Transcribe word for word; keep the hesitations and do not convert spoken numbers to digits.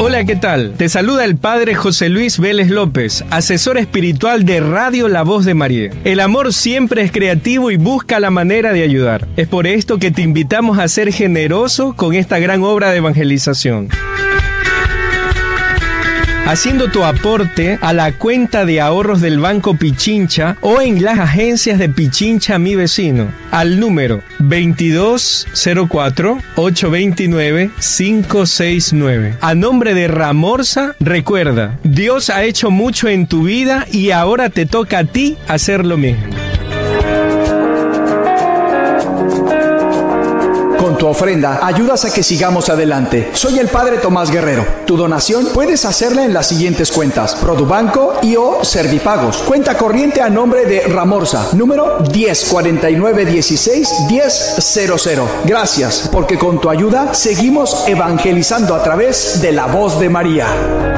Hola, ¿qué tal? Te saluda el Padre José Luis Vélez López, asesor espiritual de Radio La Voz de María. El amor siempre es creativo y busca la manera de ayudar. Es por esto que te invitamos a ser generoso con esta gran obra de evangelización, haciendo tu aporte a la cuenta de ahorros del Banco Pichincha o en las agencias de Pichincha Mi Vecino, al número veintidós cero cuatro, ocho veintinueve, cinco sesenta y nueve. A nombre de Ramorza, recuerda, Dios ha hecho mucho en tu vida y ahora te toca a ti hacer lo mismo. Con tu ofrenda, ayudas a que sigamos adelante. Soy el Padre Tomás Guerrero. Tu donación puedes hacerla en las siguientes cuentas: Produbanco y o Servipagos. Cuenta corriente a nombre de Ramorza, número diez cuarenta y nueve dieciséis diez cero cero. Gracias, porque con tu ayuda seguimos evangelizando a través de la voz de María.